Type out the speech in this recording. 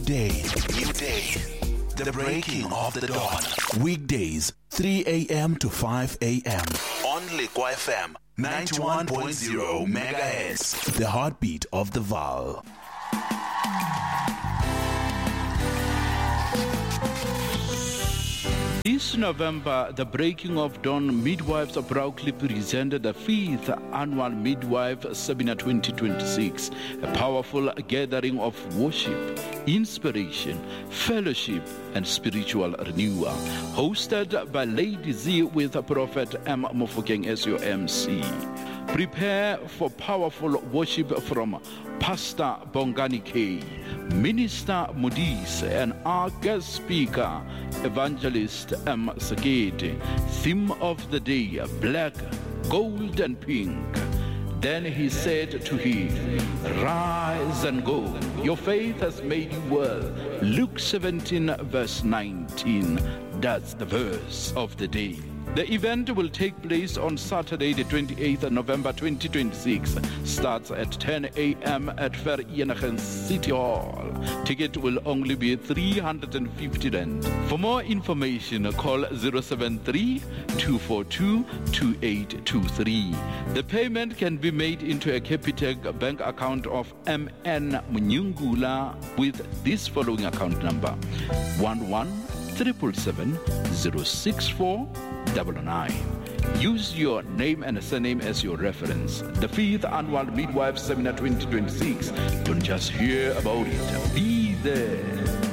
day. New day. The breaking of the dawn. Weekdays, 3 a.m. to 5 a.m. On Lekwa FM, 91.0 megahertz. The heartbeat of the Vaal. This November, the Breaking of Dawn Midwives proudly presented the 5th Annual Midwife Seminar 2026, a powerful gathering of worship, inspiration, fellowship, and spiritual renewal. Hosted by Lady Z with Prophet M. Mofokeng as your MC. Prepare for powerful worship from Pastor Bongani K, Minister Modise, and our guest speaker, Evangelist M. Sakete. Theme of the day, black, gold, and pink. Then he said to him, rise and go. Your faith has made you well. Luke 17 verse 19. That's the verse of the day. The event will take place on Saturday, the 28th of November 2026. Starts at 10 a.m. at Vereeniging City Hall. Ticket will only be 350 rand. For more information, call 073-242-2823. The payment can be made into a Capitec bank account of MN Munyungula with this following account number: 11-777-06499. Use your name and surname as your reference. The 5th Annual Midwife Seminar 2026. Don't just hear about it. Be there.